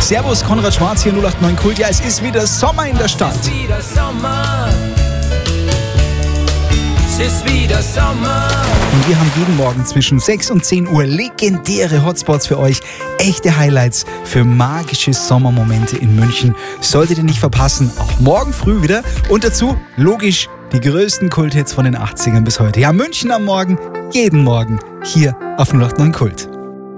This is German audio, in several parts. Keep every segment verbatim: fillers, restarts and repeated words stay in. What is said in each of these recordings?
Servus, Konrad Schwarz hier, null acht neun Kult. Ja, es ist wieder Sommer in der Stadt. Es ist wieder Sommer. Es ist wieder Sommer. Und wir haben jeden Morgen zwischen sechs und zehn Uhr legendäre Hotspots für euch. Echte Highlights für magische Sommermomente in München. Solltet ihr nicht verpassen, auch morgen früh wieder. Und dazu, logisch, die größten Kulthits von den achtzigern bis heute. Ja, München am Morgen, jeden Morgen, hier auf null acht neun Kult.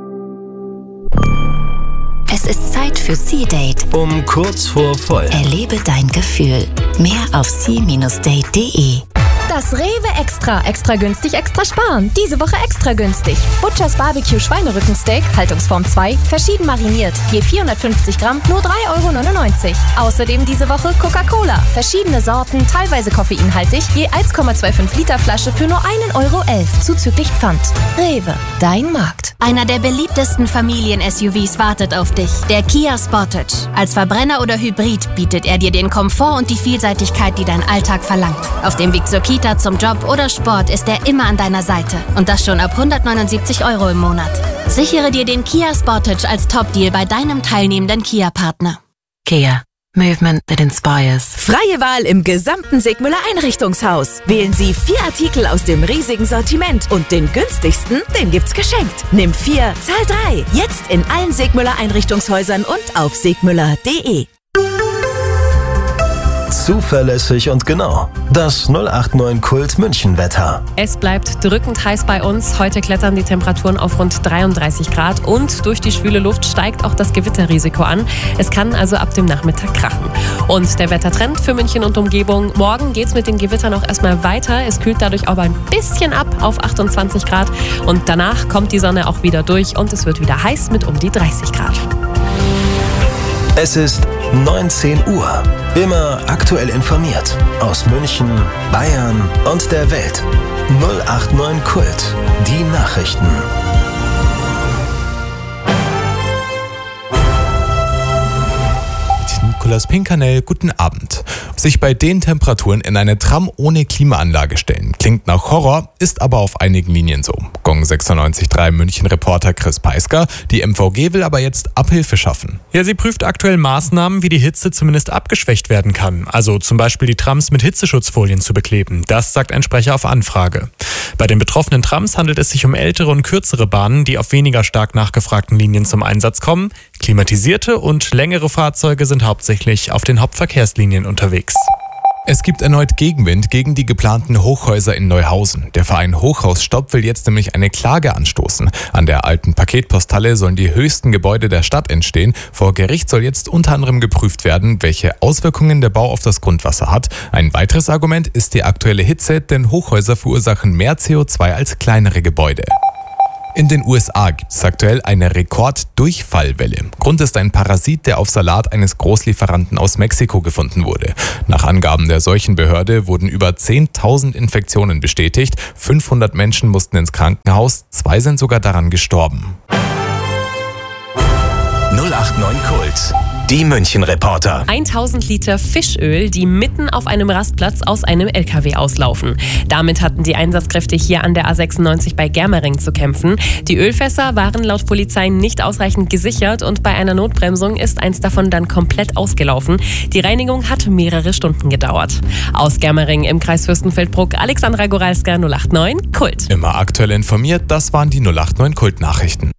Es ist Zeit für Sea-Date. Um kurz vor voll. Erlebe dein Gefühl. Mehr auf sea Bindestrich date punkt de. Das Rewe Extra. Extra günstig, extra sparen. Diese Woche extra günstig. Butchers Barbecue Schweinerückensteak, Haltungsform zwei, verschieden mariniert. Je vierhundertfünfzig Gramm, nur drei Euro neunundneunzig. Außerdem diese Woche Coca-Cola. Verschiedene Sorten, teilweise koffeinhaltig, je eins Komma fünfundzwanzig Liter Flasche für nur ein Euro elf, zuzüglich Pfand. Rewe, dein Markt. Einer der beliebtesten Familien-S U Vs wartet auf dich. Der Kia Sportage. Als Verbrenner oder Hybrid bietet er dir den Komfort und die Vielseitigkeit, die dein Alltag verlangt. Auf dem Weg zur Kita, zum Job oder Sport ist er immer an deiner Seite. Und das schon ab hundertneunundsiebzig Euro im Monat. Sichere dir den Kia Sportage als Top-Deal bei deinem teilnehmenden Kia-Partner. Kia. Movement that inspires. Freie Wahl im gesamten Sigmüller Einrichtungshaus. Wählen Sie vier Artikel aus dem riesigen Sortiment und den günstigsten, den gibt's geschenkt. Nimm vier, zahl drei. Jetzt in allen Sigmüller Einrichtungshäusern und auf sigmüller punkt de. Zuverlässig und genau. Das null acht neun Kult München Wetter. Es bleibt drückend heiß bei uns. Heute klettern die Temperaturen auf rund dreiunddreißig Grad und durch die schwüle Luft steigt auch das Gewitterrisiko an. Es kann also ab dem Nachmittag krachen. Und der Wettertrend für München und Umgebung. Morgen geht's mit den Gewittern auch erstmal weiter. Es kühlt dadurch aber ein bisschen ab auf achtundzwanzig Grad. Und danach kommt die Sonne auch wieder durch und es wird wieder heiß mit um die dreißig Grad. Es ist neunzehn Uhr. Immer aktuell informiert. Aus München, Bayern und der Welt. null acht neun Kult. Die Nachrichten. Nikolaus Pinkernell, guten Abend. Sich bei den Temperaturen in eine Tram ohne Klimaanlage stellen, klingt nach Horror, ist aber auf einigen Linien so. Gong sechsundneunzig Komma drei München-Reporter Chris Peisker, die M V G will aber jetzt Abhilfe schaffen. Ja, sie prüft aktuell Maßnahmen, wie die Hitze zumindest abgeschwächt werden kann. Also zum Beispiel die Trams mit Hitzeschutzfolien zu bekleben. Das sagt ein Sprecher auf Anfrage. Bei den betroffenen Trams handelt es sich um ältere und kürzere Bahnen, die auf weniger stark nachgefragten Linien zum Einsatz kommen. Klimatisierte und längere Fahrzeuge sind hauptsächlich auf den Hauptverkehrslinien unterwegs. Es gibt erneut Gegenwind gegen die geplanten Hochhäuser in Neuhausen. Der Verein Hochhausstopp will jetzt nämlich eine Klage anstoßen. An der alten Paketposthalle sollen die höchsten Gebäude der Stadt entstehen. Vor Gericht soll jetzt unter anderem geprüft werden, welche Auswirkungen der Bau auf das Grundwasser hat. Ein weiteres Argument ist die aktuelle Hitze, denn Hochhäuser verursachen mehr C O zwei als kleinere Gebäude. In den U S A gibt es aktuell eine Rekorddurchfallwelle. Grund ist ein Parasit, der auf Salat eines Großlieferanten aus Mexiko gefunden wurde. Nach Angaben der Seuchenbehörde wurden über zehntausend Infektionen bestätigt. fünfhundert Menschen mussten ins Krankenhaus, zwei sind sogar daran gestorben. null acht neun Kult. Die München-Reporter. tausend Liter Fischöl, die mitten auf einem Rastplatz aus einem L K W auslaufen. Damit hatten die Einsatzkräfte hier an der A sechsundneunzig bei Germering zu kämpfen. Die Ölfässer waren laut Polizei nicht ausreichend gesichert und bei einer Notbremsung ist eins davon dann komplett ausgelaufen. Die Reinigung hat mehrere Stunden gedauert. Aus Germering im Kreis Fürstenfeldbruck, Alexandra Goralska, null acht neun Kult. Immer aktuell informiert, das waren die null acht neun Kult-Nachrichten.